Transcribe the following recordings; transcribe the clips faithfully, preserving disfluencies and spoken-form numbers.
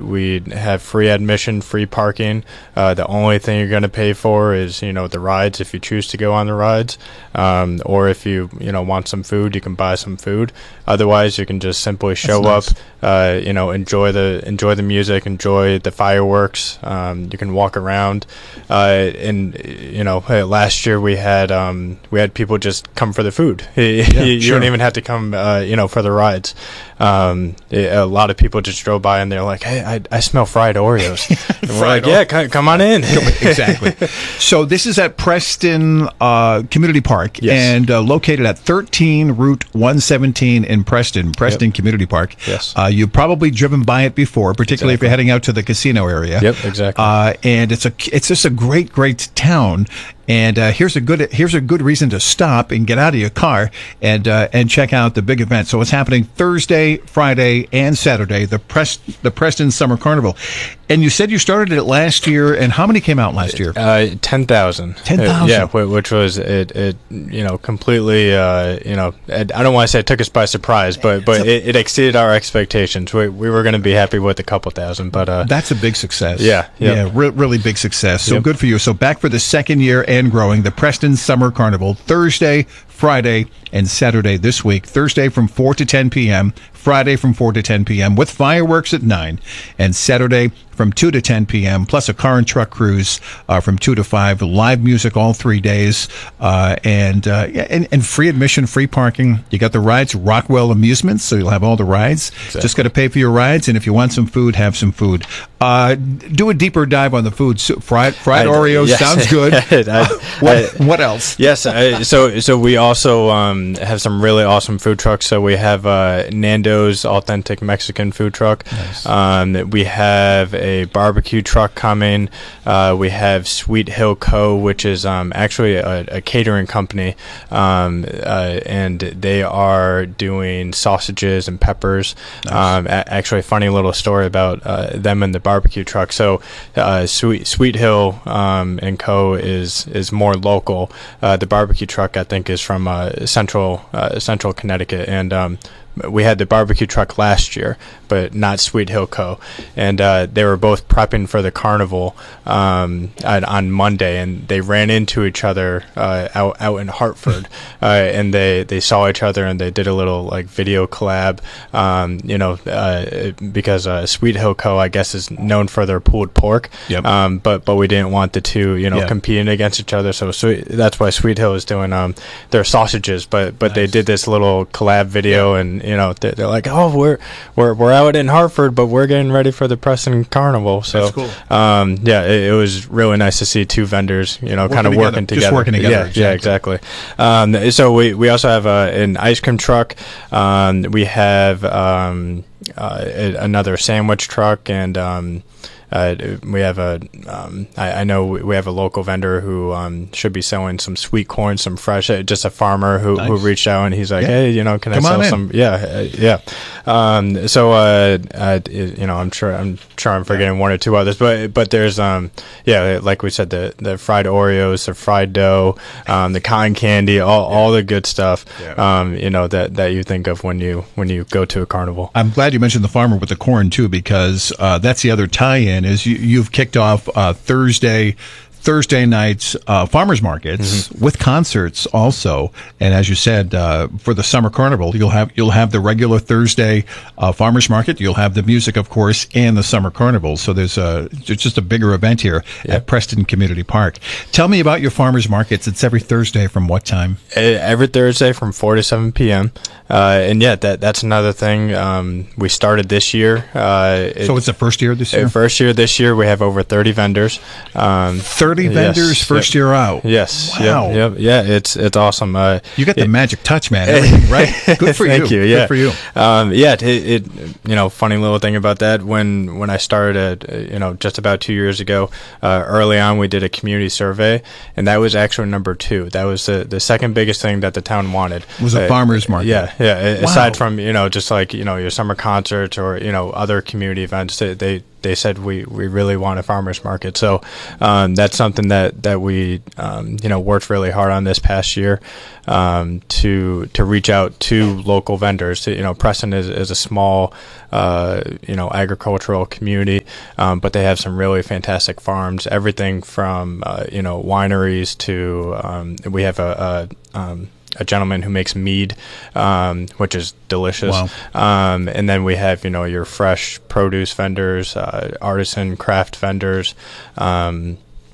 we have free admission, free parking. Uh, the only thing you're going to pay for is, you know, the rides if you choose to go on the rides, um, or if you, you know, want some food, you can buy some food. Otherwise, you can just simply show That's up, nice. uh, you know, enjoy the enjoy the music, enjoy the fireworks. Um, you can walk around, uh, and you know, last year we had um, we had people just come for the food. you Yeah, you sure. don't even have to come, uh, you know, for the rides. Um, it- a lot of people just drove by and they're like, "Hey, I, I smell fried Oreos." And we're Fried like, "Yeah, come, come on in." Exactly. So this is at Preston uh, Community Park, Yes. and uh, located at thirteen Route one seventeen in Preston, Preston Yep. Community Park. Yes. Uh, you've probably driven by it before, particularly if Exactly. you're heading out to the casino area. Yep, exactly. Uh, and it's a it's just a great great town. And uh, here's a good here's a good reason to stop and get out of your car and uh, and check out the big event. So it's happening Thursday, Friday, and Saturday. The Pres- the Preston Summer Carnival. And you said you started it last year. And how many came out last year? Uh, ten thousand. ten thousand. Yeah, wh- which was it. It you know completely. Uh, you know, I I don't want to say it took us by surprise, but but it, it exceeded our expectations. We we were going to be happy with a couple thousand, but uh, That's a big success. Yeah, yep. yeah, re- really big success. So Yep. good for you. So back for the second year and growing, the Preston Summer Carnival, Thursday, Friday, and Saturday this week. Thursday from four to ten p.m., Friday from four to ten p.m., with fireworks at nine, and Saturday from two to ten p.m., plus a car and truck cruise uh, from two to five, live music all three days, uh, and, uh, yeah, and and free admission, free parking. You got the rides, Rockwell Amusements, so you'll have all the rides. Just got to pay for your rides, and if you want some food, have some food. Uh, do a deeper dive on the food. So, fried fried I- Oreos yes. sounds good. I- what, I- what else? Yes, I, so so we also um, have some really awesome food trucks. So we have uh, Nando's authentic Mexican food truck. Nice. Um, we have a barbecue truck coming. Uh, we have Sweet Hill Co., which is um, actually a, a catering company, um, uh, and they are doing sausages and peppers. Nice. Um, a- actually, a funny little story about uh, them and the barbecue truck. So uh, Sweet Sweet Hill um, and Co. is is more local. Uh, the barbecue truck, I think, is from uh, central uh, central Connecticut, and um, we had the barbecue truck last year, but not Sweet Hill Co. And uh, they were both prepping for the carnival um, on, on Monday, and they ran into each other uh, out out in Hartford, uh, and they, they saw each other, and they did a little like video collab. Um, you know, uh, because uh, Sweet Hill Co. I guess is known for their pulled pork. Yep. Um, but but we didn't want the two, you know, Yeah. competing against each other. So sweet, that's why Sweet Hill is doing um their sausages. But but they Nice. did this little collab video, and you know they're, they're like, oh, we're we're we're out in Hartford, but we're getting ready for the Preston Carnival. So That's cool. um yeah, it, it was really nice to see two vendors, you know, Working kind of together. working Just together. working together, Yeah, yeah, exactly. Um, so we we also have uh, an ice cream truck. Um, we have um uh, a- another sandwich truck, and um. Uh, we have a, um, I, I know we have a local vendor who um, should be selling some sweet corn, some fresh, uh, just a farmer who, who Nice. reached out, and he's like, Yeah. hey, you know, can Come I on sell in. some? Yeah, uh, yeah. Um, so, uh, uh, you know, I'm sure I'm sure I'm forgetting one or two others, but but there's, um, yeah, like we said, the the fried Oreos, the fried dough, um, the cotton candy, all all the good stuff, Yeah. um, you know, that that you think of when you when you go to a carnival. I'm glad you mentioned the farmer with the corn too, because uh, that's the other tie-in. Is you, you've kicked off uh, Thursday. Thursday nights uh, farmers markets with concerts also, and as you said, uh, for the summer carnival, you'll have you'll have the regular Thursday uh, farmers market. You'll have the music, of course, and the summer carnival. So there's a it's just a bigger event here at Preston Community Park. Tell me about your farmers markets. It's every Thursday from what time? Uh, Every Thursday from four to seven p.m. Uh, and yeah, that that's another thing um, we started this year. Uh, it, So it's the first year this year. uh, first year this year. We have over thirty vendors. Um, Thirty yes, vendors first yep. year out. Yes. Wow. Yep, yep. Yeah. It's it's awesome. Uh, You got the it- magic touch, man. Everything, right? Good for Thank you. you. Yeah. Good for you. Um, yeah. It, it, you know, funny little thing about that. When when I started, uh, you know, just about two years ago, uh, early on, we did a community survey, and that was actually number two. That was the the second biggest thing that the town wanted. Was a Uh, farmers market. Yeah. Yeah. Wow. Aside from you know just like you know your summer concerts or you know other community events, they they, they said we, we really want a farmers market. So um, that's something that that we um, you know worked really hard on this past year um, to to reach out to local vendors. You know, Preston is, is a small uh, you know agricultural community, um, but they have some really fantastic farms. Everything from uh, you know wineries to um, we have a, a um, a gentleman who makes mead, um, which is delicious. Wow. Um, and then we have, you know, your fresh produce vendors, uh, artisan craft vendors, um,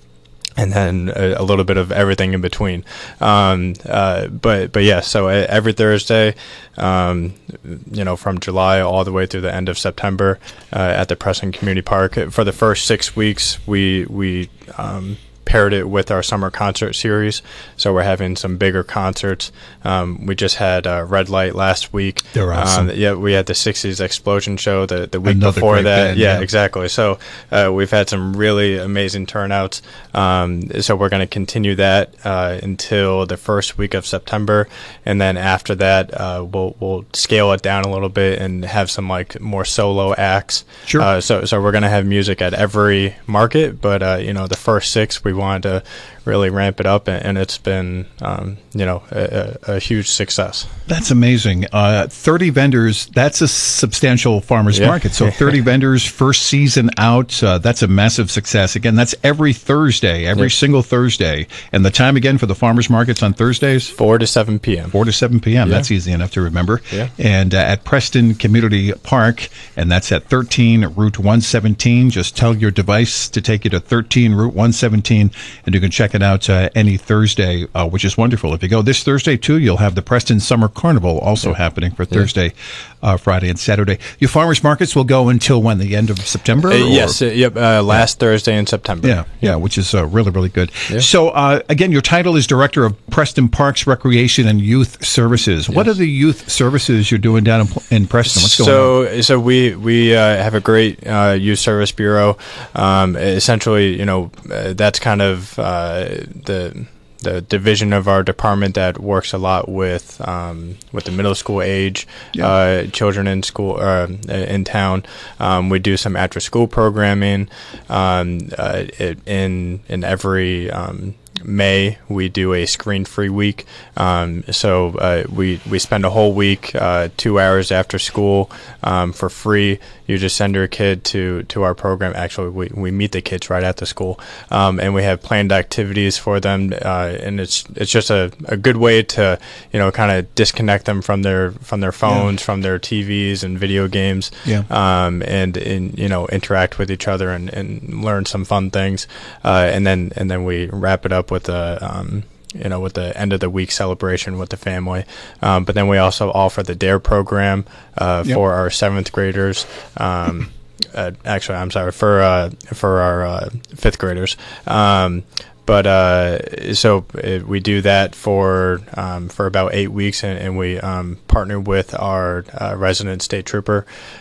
and then a, a little bit of everything in between. Um, uh, but, but yeah, so every Thursday, um, you know, from July all the way through the end of September, uh, at the Preston Community Park. For the first six weeks, we, we, um, paired it with our summer concert series, so we're having some bigger concerts. Um, we just had uh, Red Light last week. They're awesome. Um, yeah, we had the sixties Explosion show the, the week Another before great that. band, yeah, yeah. exactly. So uh, we've had some really amazing turnouts. Um, so we're going to continue that uh, until the first week of September, and then after that, uh, we'll we'll scale it down a little bit and have some like more solo acts. Sure. Uh, so so we're going to have music at every market, but uh, you know the first six we wanted to really ramp it up, and, and it's been um, you know a, a, a huge success. That's amazing. Uh, thirty vendors, that's a substantial farmers Yeah. market. So thirty vendors, first season out, uh, that's a massive success. Again, that's every Thursday, every Yep. single Thursday. And the time again for the farmers markets on Thursdays? four to seven p.m. four to seven p.m. Yeah. That's easy enough to remember. Yeah. And uh, at Preston Community Park, and that's at thirteen Route one seventeen. Just tell your device to take you to thirteen Route one seventeen, and you can check it out uh, any Thursday, uh, which is wonderful. If you go this Thursday, too, you'll have the Preston Summer Carnival also Yeah. happening for Thursday, uh, Friday, and Saturday. Your farmers markets will go until when? The end of September? Uh, or- yes, uh, yep. Uh, last Thursday in September. Yeah, yeah, which is uh, really, really good. Yeah. So, uh, again, your title is Director of Preston Parks, Recreation, and Youth Services. What are Yes. the youth services you're doing down in, in Preston? What's going on? so, so we we uh, have a great uh, youth service bureau. Um, essentially, you know, uh, that's kind of uh, the the division of our department that works a lot with um, with the middle school age Yeah. uh, children in school uh, in town. Um, we do some after school programming. Um, uh, it, in in every um, May, we do a screen-free week. Um, so uh, we we spend a whole week, uh, two hours after school, um, for free. You just send your kid to, to our program. Actually, we, we meet the kids right at the school, um, and we have planned activities for them. Uh, and it's it's just a, a good way to you know kind of disconnect them from their from their phones, from their T Vs and video games, Yeah. um, and, and you know interact with each other and, and learn some fun things. Uh, and then and then we wrap it up with a um, you know with the end of the week celebration with the family. Um, but then we also offer the DARE program uh, Yep. for our seventh graders. Um, uh, actually, I'm sorry for uh, for our uh, fifth graders. Um, But uh, so it, we do that for um, for about eight weeks, and, and we um, partner with our uh, resident state trooper,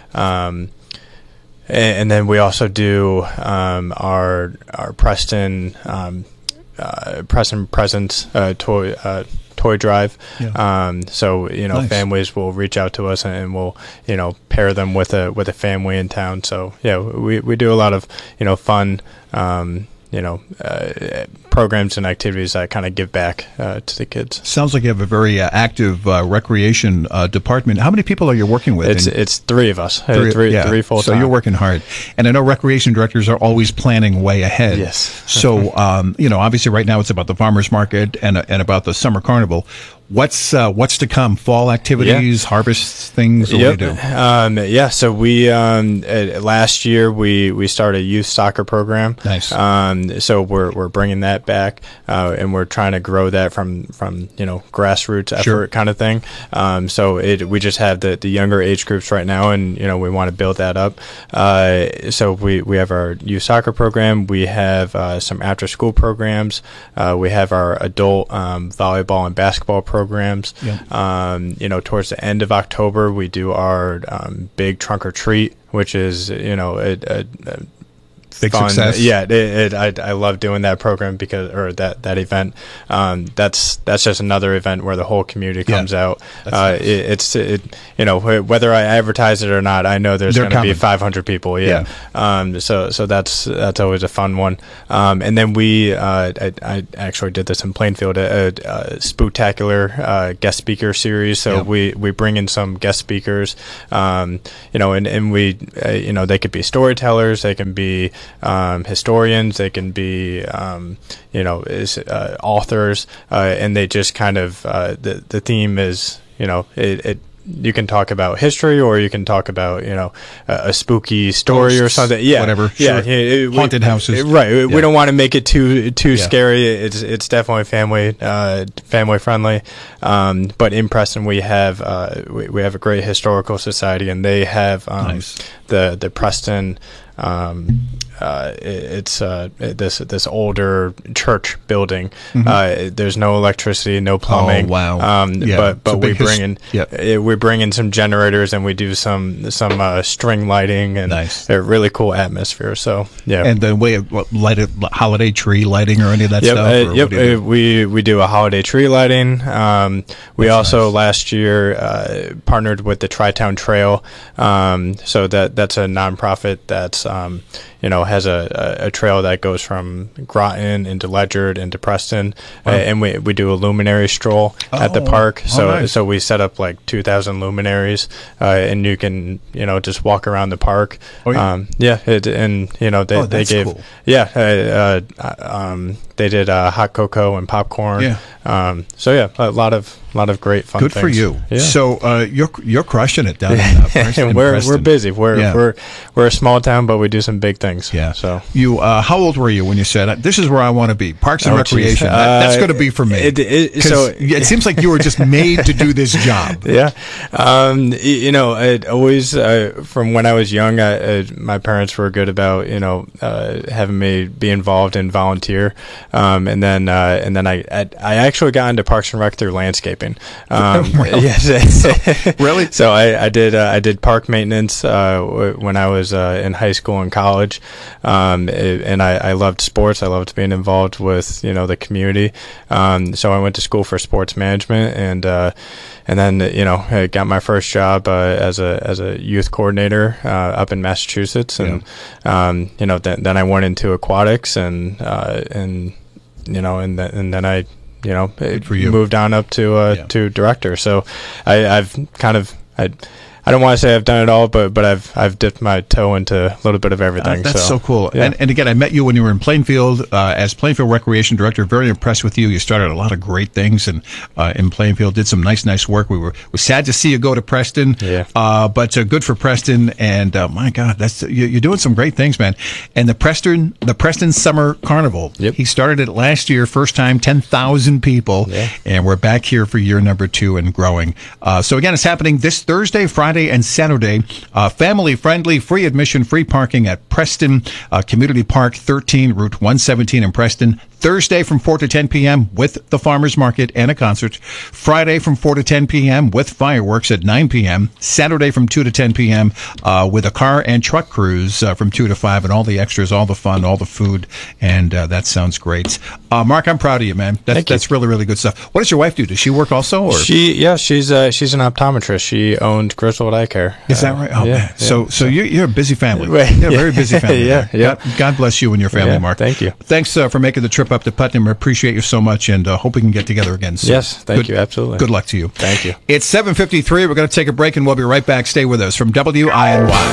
um, and, and then we also do um, our our Preston um, uh, Preston Presents uh, toy uh, toy drive. Yeah. Um, so you know, Nice. families will reach out to us, and, and we'll you know pair them with a with a family in town. So yeah, we we do a lot of you know fun. Um, you know, uh, programs and activities that kind of give back uh, to the kids. Sounds like you have a very uh, active uh, recreation uh, department. How many people are you working with? It's And- it's three of us, Three- three, three, yeah. three full So time. you're working hard, and I know recreation directors are always planning way ahead. Yes. So, um, you know, obviously, right now it's about the farmers market and and about the summer carnival. What's uh, what's to come? Fall activities, harvest things. What Yep. do you do? Um, yeah. So we um, uh, last year we we started a youth soccer program. Nice. Um, so we're we're bringing that back, uh, and we're trying to grow that from from you know grassroots effort Sure. kind of thing. Um, so it we just have the the younger age groups right now, and you know we want to build that up. Uh, so we we have our youth soccer program. We have uh, some after school programs. Uh, we have our adult um, volleyball and basketball programs. Yeah. Um, you know, towards the end of October, we do our um, big trunk or treat, which is you know a, a, a Big fun. success. Yeah, it, it, I I love doing that program because or that that event. Um, that's that's just another event where the whole community comes Yeah. out. That's Uh, nice. it, it's it, you know whether I advertise it or not, I know there's They're going to be coming. five hundred people. Yeah. Um. So so that's that's always a fun one. Um. And then we uh I, I actually did this in Plainfield, a, a, a spectacular uh, guest speaker series. So Yeah. we we bring in some guest speakers. Um. You know, and and we uh, you know they could be storytellers, they can be um, historians, they can be um, you know is, uh, authors, uh, and they just kind of uh, the the theme is you know it. it you can talk about history, or you can talk about you know a, a spooky story or Ghosts, something. Yeah, whatever. Yeah, Sure. it- it- we- Haunted houses. Right. We- Yeah. We don't want to make it too too Yeah. scary. It's it's definitely family uh, family friendly. Um, but in Preston, we have uh, we, we have a great historical society, and they have um, Nice. the the Preston. Um, uh, it, it's uh, this this older church building. Uh, there's no electricity, no plumbing. Mm-hmm. Oh, wow. Um, Yeah, but it's a but we big his- bring in Yep. uh, we bring in some generators, and we do some some uh, string lighting, and Nice. a really cool atmosphere. So yeah. And the way of what, light a holiday tree lighting or any of that Yep, stuff. uh, or yep. what do you do? uh, we we do a holiday tree lighting. Um, we That's also nice. last year uh, partnered with the Tri-Town Trail. Um, so that that's a nonprofit that's um, you know has a, a, a trail that goes from Groton into Ledyard into Preston, Wow. uh, and we we do a luminary stroll at the Oh, park. oh, So nice. so we set up like two thousand luminaries, uh, and you can you know just walk around the park. Oh, yeah. Um, yeah, it, and you know they Oh, they that's gave cool. yeah uh, uh, um, they did uh, hot cocoa and popcorn. Yeah. Um, so yeah, a lot of lot of great fun. Good for things. you. Yeah. So uh, you're you're crushing it down in uh, Preston. we're Preston. we're busy. We're Yeah. we're we're a small town, but we do some big things. Yeah. So you, uh, how old were you when you said this is where I want to be? Parks and Oh, geez. Recreation. That- that's Uh, going to be for me. it- it- 'Cause so- it seems like you were just made to do this job. yeah, um, y- you know, it always uh, from when I was young, I, uh, my parents were good about you know uh, having me be involved and volunteer, um, and then uh, and then I, I I actually got into Parks and Rec through landscaping. Um, Really? Yes, Really? So I, I did uh, I did park maintenance uh, w- when I was uh, in high school and college, um, it- and I, I loved sports. I loved being involved with you know the community. Um, so I went to school for sports management, and uh, and then you know I got my first job uh, as a as a youth coordinator uh, up in Massachusetts, and um, you know th- then I went into aquatics, and uh, and you know and th- and then I. You know, for you. moved on up to uh, Yeah. to director. So I, I've kind of I, I don't want to say I've done it all, but but I've I've dipped my toe into a little bit of everything. Uh, that's so, cool. yeah. And, and again, I met you when you were in Plainfield uh, as Plainfield Recreation Director. Very impressed with you. You started a lot of great things and uh, in Plainfield, did some nice, nice work. We were was sad to see you go to Preston. Yeah. Uh, but uh, good for Preston. And uh, my God, that's you, you're doing some great things, man. And the Preston the Preston Summer Carnival. Yep. He started it last year, first time, ten thousand people. Yeah. And we're back here for year number two and growing. Uh, so again, it's happening this Thursday, Friday, and Saturday. Uh, family friendly, free admission, free parking at Preston uh, Community Park, thirteen, Route one seventeen in Preston. Thursday from four to ten p.m. with the farmers market and a concert. Friday from four to ten p.m. with fireworks at nine p.m. Saturday from two to ten p.m. Uh, with a car and truck cruise uh, from two to five, and all the extras, all the fun, all the food, and uh, that sounds great. Uh, Mark, I'm proud of you, man. That's, Thank you. that's really, really good stuff. What does your wife do? Does she work also? Or? She yeah she's uh, she's an optometrist. She owned Griswold Eye Care. Is that right? Oh, yeah, man. yeah. So, so you're, you're a busy family. Right. You're a Yeah. very busy family. Yeah, there. yeah. God, God bless you and your family, Yeah, Mark. thank you. Thanks uh, for making the trip up to Putnam. I appreciate you so much, and uh, hope we can get together again soon. Yes, thank Good- you, absolutely. Good luck to you. Thank you. It's seven fifty-three. We're going to take a break, and we'll be right back. Stay with us from W I N Y.